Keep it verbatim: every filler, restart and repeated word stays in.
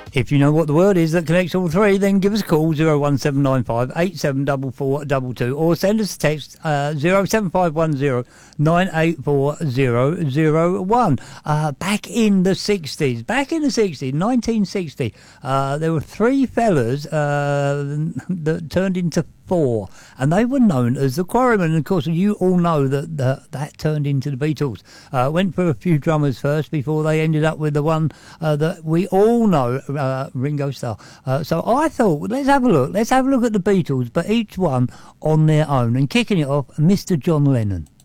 If you know what the word is that connects all three, then give us a call, zero one seven nine five eight seven four four two two, or send us a text, uh, zero seven five one zero nine eight four zero zero one. Uh, back in the sixties, back in the sixties, nineteen sixty, uh, there were three fellas uh, that turned into four, and they were known as the Quarrymen. And of course, you all know that the, that turned into the Beatles. Uh, went for a few drummers first before they ended up with the one uh, that we all know, uh, Ringo Starr. Uh, so I thought, let's have a look. Let's have a look at the Beatles, but each one on their own. And kicking it off, Mister John Lennon.